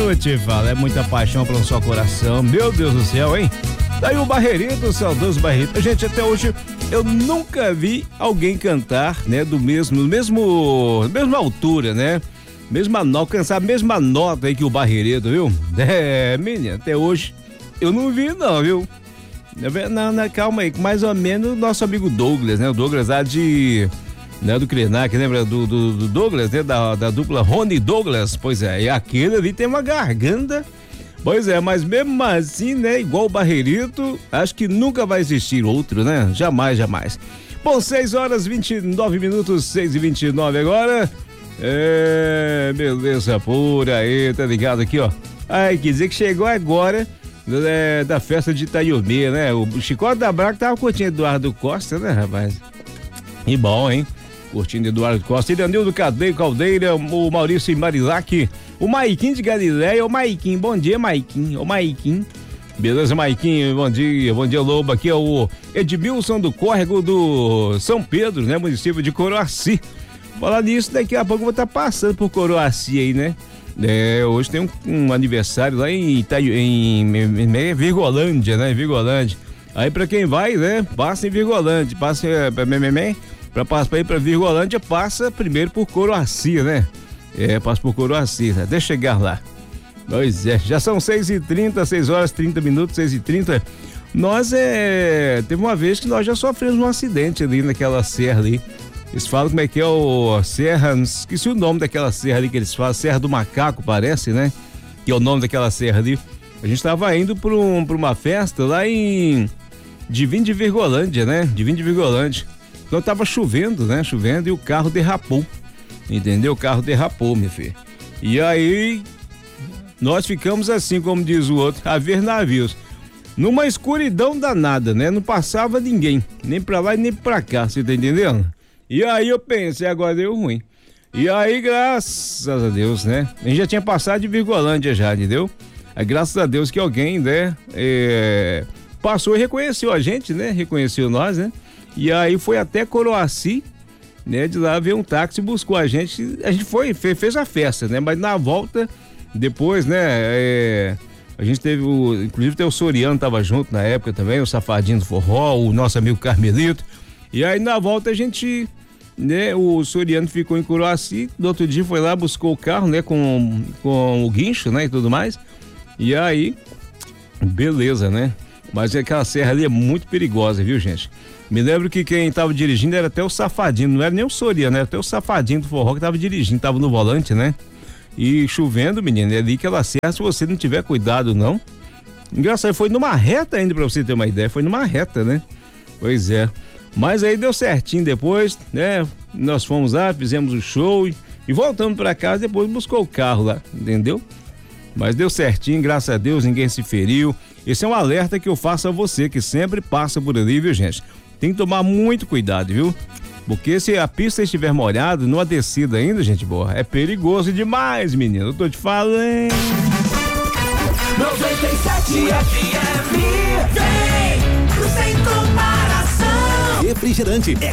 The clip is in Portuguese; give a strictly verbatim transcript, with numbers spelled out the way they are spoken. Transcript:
vou te falar, é muita paixão pelo seu coração, meu Deus do céu, hein? Daí o Barreirito, o saudoso Barreirito. Gente, até hoje eu nunca vi alguém cantar, né, do mesmo, mesmo, mesma altura, né? Mesma nota, alcançar a mesma nota aí que o Barreirito, viu? É, menina, até hoje eu não vi não, viu? Não, não, calma aí, mais ou menos o nosso amigo Douglas, né? O Douglas lá de... Né, do Krenak, lembra do, do, do Douglas, né? Da, da dupla Rony Douglas. Pois é, e aquele ali tem uma garganta. Pois é, mas mesmo assim, né? Igual o Barreirito, acho que nunca vai existir outro, né? Jamais, jamais. Bom, seis horas, vinte e nove minutos, seis e vinte e nove agora. É, beleza pura aí, tá ligado aqui, ó. Ai, quer dizer que chegou agora é, da festa de Itaiobê, né? O Chicote da Braga tava curtindo Eduardo Costa, né, rapaz? E bom, hein? Curtindo Eduardo Costa, Iranildo Cadeiro Caldeira, o Maurício Marilac, o Maiquim de Galileia, o Maiquim, bom dia, Maiquim, o Maiquim. Beleza, Maiquim, bom dia, bom dia, Lobo. Aqui é o Edmilson do Córrego do São Pedro, né? Município de Coroaci. Falar nisso, daqui a pouco eu vou estar passando por Coroaci aí, né? É, hoje tem um, um aniversário lá em, Itaio, em, em, em Virgolândia, né? Em Virgolândia. Aí pra quem vai, né? Passa em Virgolândia, passa pra Mememé. Pra passar aí pra Virgolândia, passa primeiro por Coroaci, né? É, passa por Coroaci, né? Deixa chegar lá. Pois é, já são seis e trinta, seis horas, trinta minutos, seis e trinta. Nós, é... Teve uma vez que nós já sofremos um acidente ali naquela serra ali. Eles falam como é que é o Serra, esqueci o nome daquela serra ali que eles falam, Serra do Macaco, parece, né? Que é o nome daquela serra ali. A gente tava indo pra, um, pra uma festa lá em Divino de Virgolândia, né? Divino de Virgolândia. Então tava chovendo, né? Chovendo e o carro derrapou, entendeu? O carro derrapou, meu filho. E aí, nós ficamos assim, como diz o outro, a ver navios. Numa escuridão danada, né? Não passava ninguém, nem pra lá e nem pra cá, você tá entendendo? E aí eu pensei, agora deu ruim. E aí, graças a Deus, né? A gente já tinha passado de Virgolândia já, entendeu? Aí, graças a Deus que alguém, né? É, passou e reconheceu a gente, né? Reconheceu nós, né? E aí foi até Coroaci, né? De lá veio um táxi, buscou a gente, a gente foi, fez, fez a festa, né? Mas na volta, depois, né? É, a gente teve o, inclusive tem o Soriano tava junto na época também, o Safadinho do Forró, o nosso amigo Carmelito. E aí na volta a gente, né? O Soriano ficou em Coroaci, no outro dia foi lá, buscou o carro, né? Com, com o guincho, né? E tudo mais. E aí, beleza, né? Mas aquela serra ali é muito perigosa, viu, gente? Me lembro que quem tava dirigindo era até o Safadinho, não era nem o Soriano, era até o Safadinho do Forró que tava dirigindo, tava no volante, né? E chovendo, menino, é ali que ela serra, se você não tiver cuidado, não. Engraçado, foi numa reta ainda, pra você ter uma ideia, foi numa reta, né? Pois é. Mas aí deu certinho depois, né? Nós fomos lá, fizemos o show e, e voltamos pra casa, depois buscou o carro lá, entendeu? Mas deu certinho, graças a Deus, ninguém se feriu. Esse é um alerta que eu faço a você, que sempre passa por ali, viu, gente? Tem que tomar muito cuidado, viu? Porque se a pista estiver molhada, numa descida ainda, gente boa, é perigoso demais, menino. Eu tô te falando. noventa e sete F M, vem, sem comparação. Refrigerante é